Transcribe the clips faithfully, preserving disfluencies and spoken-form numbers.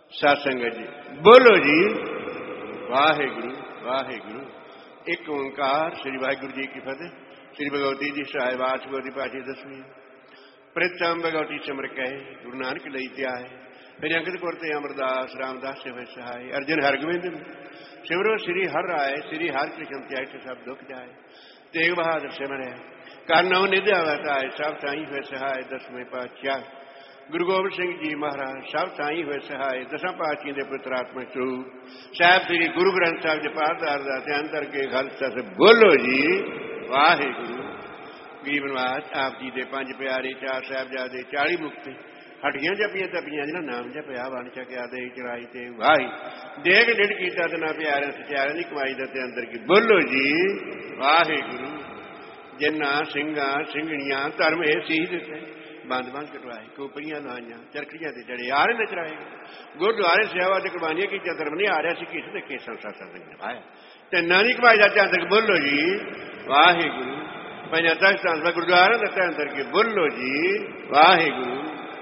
सत संगत जी बोलो जी वाहेगुरु वाहेगुरु। एक ओंकार श्री वाहिगुरु जी की फतेह। श्री भगवती जी सहाय वाच भगवती पाठी दसवीं प्रथम भगवती सिमर कहे गुरु नानक लई त्याय फिर अंकित कुरते अमरदास रामदास से सहाय अर्जुन हरगोविंद सिमरो श्री हर राय श्री हर कृष्ण त्याय सब दुख जाए तेग बहादुर सिमर है करनौ निधि अवताय सब ताई हुए सहाय दसवें पातशाह गुरु गोबिंद सिंह जी महाराज सब ताई हुए सहाय दसा पातशाही के पुत्रात्मक स्वरूप साहब श्री गुरु ग्रंथ साहब जी पाठदार का ध्यान करके खालसा से बोलो जी वाहेगुरु। गरीबनवाज आप जी के पंज प्यारे चार साहबजादे चाली मुक्ति हटियां जपियां तपियां जिन्हें नाम जपया वन चकिया दे चढ़ाई ते वाही देख डिड कीता तना प्यारे सचारे की कमाई दे अंदर की बोलो जी वाहेगुरु। जिन्ना सिंगा सिंगणियां धर्म ए सीह दिते बंद बंद कटवाए कोपरियां लाइया चरखड़ियां से चढ़े आरे नचराए गुरुद्वारे सेवा से कुर्बानियां की धर्म नहीं आ रहा सी किस ने केसन सत्संग निभाया ते नानी कमाई का ध्यान करके बोलो जी वाहेगुरु। पंजा तख्तान गुरुद्वारा का ध्यान करके बोलो जी वाहेगुरु।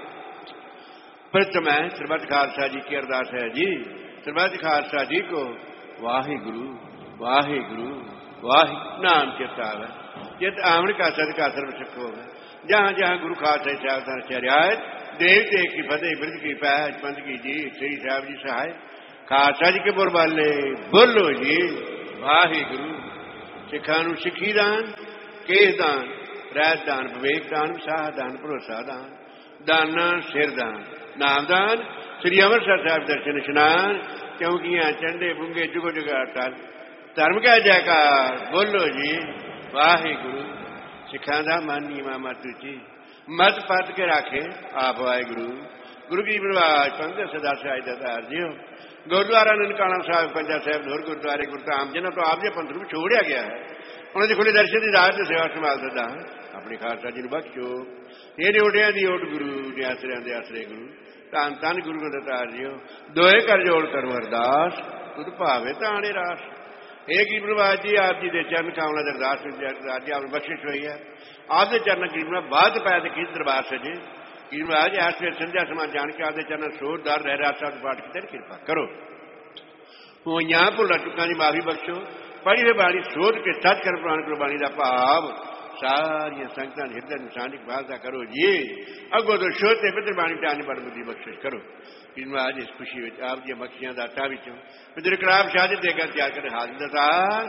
प्रथम है सरबत खालसा जी की अरदास है जी सरबत खालसा जी को वाहेगुरु वाहेगुरु वाहे नाम चेता है चित आमण का सदका सर्व सुख होगा जहां जहां गुरु खालसा साहब से रियायत देव देव की फतेह वृद्ध की पैज पंथ की जी श्री साहब जी सहाय खालसा जी के बोल बाले बोलो जी वाहेगुरु। सिखा नूं सिखी दान केस दान रैत दान विवेक दान साह दान भरोसा दान दाना सिर दान नाम दान श्री अमृतसर साहब दर्शन स्नान चौकियां चंडे बुंगे जुगो जुगा टल धर्म का जयकार बोलो जी वाहेगुरु। सिखा दा मानी मामा तुची मत पत के राखे आप वाहेगुरु। गुरु की प्रवाज पंथ सदा सहाय दातार जियो गुरुद्वारा ननकाना साहब पंजा साहब होर गुरुद्वारे गुरधाम जिन्हों तो आप पंथ को छोड़िया गया है उन्होंने खुले दर्शन की रात सेवा संभाल दिता अपने खालसा जी बख्शो ये ओटिया की ओट गुरु ने आसरिया के आसरे गुरु धन धन गुरु दातार जियो दोए कर जोड़ करो अरदास तुद भावे ताने रास। एक ही प्रभात जी आप जी के चरण कामना अरदास जी आप बख्शिश हुई है आपके चरण कीमना बाद पाया किस दरबार सजे कीमराज ऐस वे संध्या समान जान के आपके चरण सोच दर रह रहा पाठ की कृपा करो हूँ यहाँ भुला चुका जी माफी बख्शो पढ़ी हुई बाणी सोच के सच कर पुराण गुरबाणी का भाव सारिया संगतां हिरदे निशानी बालता करो जी अगो तो शोते पितर बाणी टाने पर बुद्धि बख्शिश करो। आज इस खुशी में आप दी बख्शियां दाता विचों पितर कलाब शाह देगा त्याग कर हाजिर दता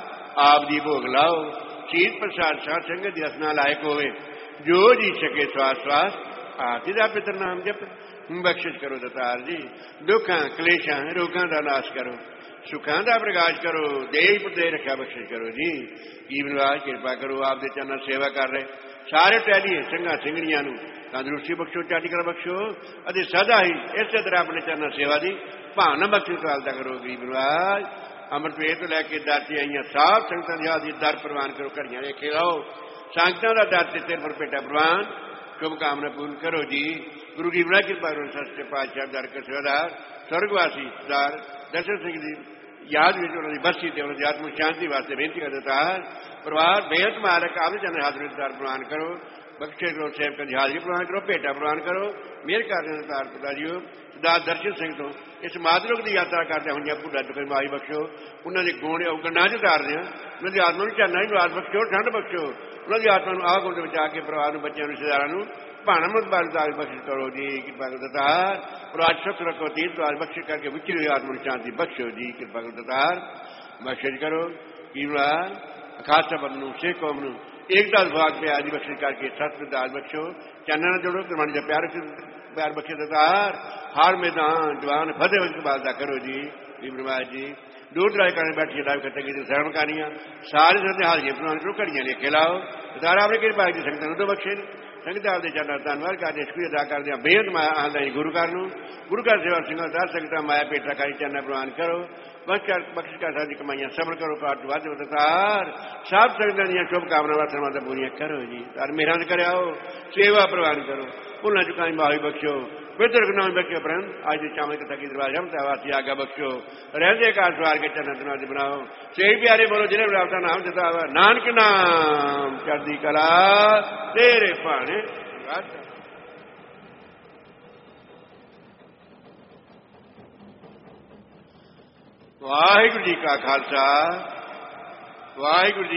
आप दी भोग लाओ शीत प्रसाद साध संगत दी रसना लायक होवे जो जी सके श्वास श्वास आप दा पितर नाम जप बख्शिश करो दतार जी दुखां क्लेशां रोगां दा नाश करो सुखां दा प्रकाश करो देह पुते रखा बख्शिश करो जी कीमराज कृपा करो आप दे चरणा सेवा कर रहे सारे टहलिए संघा सिंगड़ियां नूं तंदुरुस्ती बख्शो चाटी कर बख्शो अति सदा ही इस तरह अपने चरण सेवा की भावना बख्शो चालता करो गरीबराज अमृत वेद तो लैके दाती आई साफ संगतां दी दर प्रवान करो घड़ियां लेके लाओ संगतां दा दर ते तेरे पर पेटा प्रवान शुभकामना पूर्ण करो जी। गुरु की बड़ा कृपा करो सच्चे पातशाह दर के सेवादार स्वर्गवासी सरदार दर्शन सिंह जी याद में उन्होंने बस्ती से उन्होंने आत्मिक शांति वास्ते बेनती कर देता है परिवार बेहद मारक आपने चंद्र हाजिर दर प्रवान करो बख्शे करो सेव का हाजिरी प्रवान करो भेटा प्रवान करो मेरे कार्य तार पिता जी सरदार दर्शन सिंह तो इस माधुरक की यात्रा करते हुए भुड्डा चुके माई बख्शो उन्होंने गुण गन्ना च उतारते हैं उन्होंने आत्मा को झरना ही रात बख्शो ठंड बख्शो उन्होंने आत्मा को आह गुण बचा के परिवार बच्चों रिश्तेदारों भाना मत बाल दाल बख्शिश करो जी कृपा कर दतार परिवार सुख रखो तीन द्वार बख्शिश करके विचरी हुई आत्मा शांति बख्शो जी कृपा कर दतार बख्शिश करो कीमला खासा बदनू से कौम नू एकता विभाग पे आदि बख्शिश करके सत्य दाल बख्शो चन्ना न जोड़ो प्रमाण जब प्यार प्यार बख्शे दतार हर मैदान जवान फतेह वंश बालता करो जी कीमराज जी दूर दराज करने बैठी लाभ करते की शरण कहानियां सारे सत्य हाल ये प्रमाण करो घड़ियां लेके लाओ दारा आपने कृपा की संगत तो बख्शे संगत आपके चरण धन्यवाद करते शुक्रिया अदा करते बेहद माया आंदा गुरु घर गुरु घर सेवा सिंह दार संगत माया पेटा कारी चरण प्रवान करो बख्श का साधी कमाइया सबर करो पाठ वाद तार सब संगत दी शुभकामना वासना पूरियां करो जी तार मेहरा कर आओ सेवा प्रवान करो भुलना चुका माफी बख्शो पितर नाम बख्शो उपरंत आज चावल कथा की दरबार हमता वासी आगा बख्शो रहते का सवार के चरण धन्यवाद बनाओ सही प्यारे बोलो जिन्हें आपका नाम जता नानक नाम चढ़ती कला तेरे पाने ਵਾਹਿਗੁਰੂ ਜੀ ਕਾ ਖਾਲਸਾ ਵਾਹਿਗੁਰੂ ਜੀ